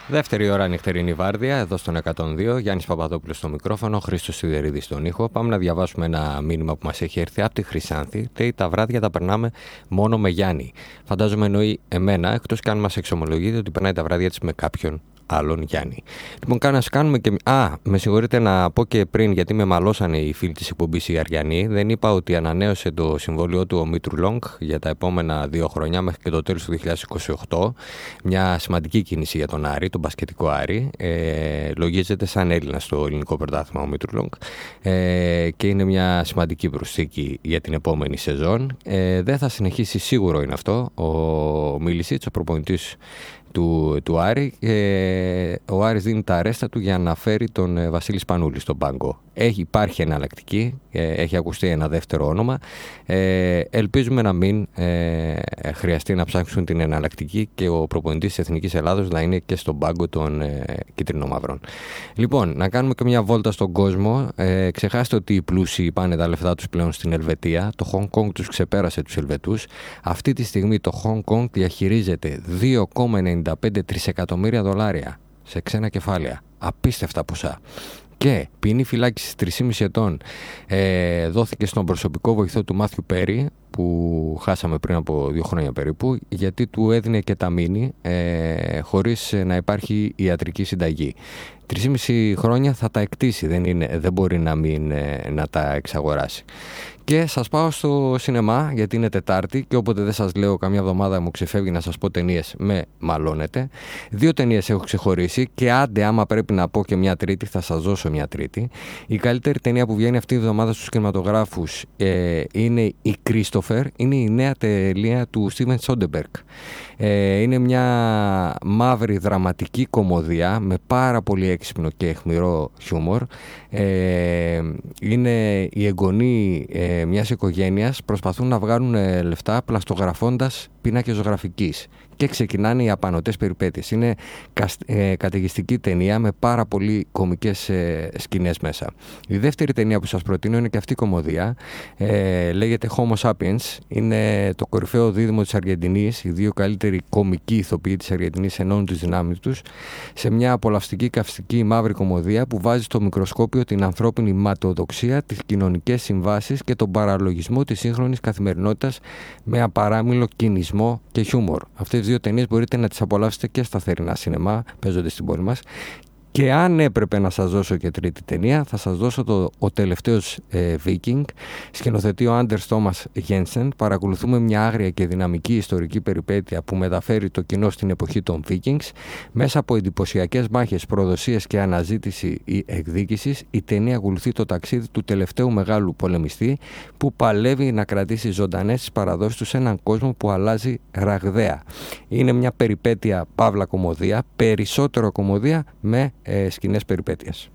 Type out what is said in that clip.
Δεύτερη ώρα νυχτερινή βάρδια, εδώ στον 102. Γιάννης Παπαδόπουλος στο μικρόφωνο, Χρήστος Σιδερίδης στον ήχο. Πάμε να διαβάσουμε ένα μήνυμα που μας έχει έρθει από τη Χρυσάνθη. Λέει: τα βράδια τα περνάμε μόνο με Γιάννη. Φαντάζομαι εννοεί εμένα, εκτός και αν μας εξομολογείτε ότι περνάει τα βράδια της με κάποιον άλλον Γιάννη. Λοιπόν, κάνουμε και. Με συγχωρείτε να πω και πριν, γιατί με μαλώσανε οι φίλοι της εκπομπής οι Αριανοί. Δεν είπα ότι ανανέωσε το συμβόλαιό του ο Μήτρου Λόγκ για τα επόμενα 2 χρόνια μέχρι και το τέλος του 2028. Μια σημαντική κίνηση για τον Άρη, τον μπασκετικό Άρη. Λογίζεται σαν Έλληνα στο ελληνικό πρωτάθλημα ο Μήτρου Λόγκ. Και είναι μια σημαντική προσθήκη για την επόμενη σεζόν. Δεν θα συνεχίσει, σίγουρο είναι αυτό, ο Μίλησιτς, ο προπονητής του Άρη. Ο Άρης δίνει τα αρέστα του για να φέρει τον Βασίλη Σπανούλη στον πάγκο. Υπάρχει εναλλακτική, έχει ακουστεί ένα δεύτερο όνομα. Ελπίζουμε να μην χρειαστεί να ψάξουν την εναλλακτική και ο προπονητής της Εθνικής Ελλάδος να είναι και στον πάγκο των κίτρινο-μαύρων. Λοιπόν, να κάνουμε και μια βόλτα στον κόσμο. Ξεχάστε ότι οι πλούσιοι πάνε τα λεφτά τους πλέον στην Ελβετία. Το Hong Kong τους ξεπέρασε τους Ελβετούς. Αυτή τη στιγμή το Hong Kong διαχειρίζεται 2,95 τρισεκατομμύρια δολάρια σε ξένα κεφάλαια. Απίστευτα ποσά. Και ποινή φυλάκισης 3,5 ετών δόθηκε στον προσωπικό βοηθό του Μάθιου Πέρι, που χάσαμε πριν από 2 χρόνια περίπου, γιατί του έδινε και τα μήνυ χωρίς να υπάρχει ιατρική συνταγή. 3,5 χρόνια θα τα εκτίσει, δεν μπορεί να τα εξαγοράσει. Και σας πάω στο σινεμά, γιατί είναι Τετάρτη και όποτε δεν σας λέω καμιά εβδομάδα μου ξεφεύγει να σας πω ταινίες, με μαλώνετε. 2 ταινίες έχω ξεχωρίσει και άντε άμα πρέπει να πω και μια τρίτη θα σας δώσω μια τρίτη. Η καλύτερη ταινία που βγαίνει αυτή τη εβδομάδα στους κινηματογράφους είναι η Christopher, είναι η νέα ταινία του Steven Soderbergh. Είναι μια μαύρη δραματική κομμωδία με πάρα πολύ έξυπνο και αιχμηρό χιούμορ. Είναι οι εγγονοί μιας οικογένειας, προσπαθούν να βγάλουν λεφτά πλαστογραφώντας πίνακες ζωγραφικής και ξεκινάνε οι απανωτές περιπέτειες. Είναι καταιγιστική ταινία με πάρα πολύ κωμικές σκηνές μέσα. Η δεύτερη ταινία που σας προτείνω είναι και αυτή κομμωδία. Λέγεται Homo Sapiens. Είναι το κορυφαίο δίδυμο της Αργεντινής. Οι 2 καλύτεροι κωμικοί ηθοποιοί της Αργεντινής ενώνουν τις δυνάμεις τους σε μια απολαυστική καυστική μαύρη κομμωδία που βάζει στο μικροσκόπιο την ανθρώπινη ματαιοδοξία, τις κοινωνικές συμβάσεις και τον παραλογισμό της σύγχρονης καθημερινότητας με απαράμιλο κινησμό και χιούμορ. Αυτές τις 2 ταινίες μπορείτε να τις απολαύσετε και στα θερινά σινεμά, παίζονται στην πόλη μας. Και αν έπρεπε να σας δώσω και τρίτη ταινία, θα σας δώσω ο τελευταίος Viking. Σκηνοθετεί ο Άντερς Τόμας Γένσεν. Παρακολουθούμε μια άγρια και δυναμική ιστορική περιπέτεια που μεταφέρει το κοινό στην εποχή των Vikings. Μέσα από εντυπωσιακές μάχες, προδοσίες και αναζήτηση ή εκδίκησης, η ταινία ακολουθεί το ταξίδι του τελευταίου μεγάλου πολεμιστή που παλεύει να κρατήσει ζωντανές τις παραδόσεις του σε έναν κόσμο που αλλάζει ραγδαία. Είναι μια περιπέτεια παύλα κομμωδία, περισσότερο κομμωδία με σκηνές περιπέτειας.